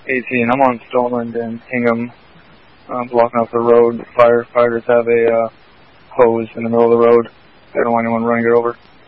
18. I'm on Stoneland and Hingham, blocking off the road. The firefighters have a hose in the middle of the road. They don't want anyone running it over.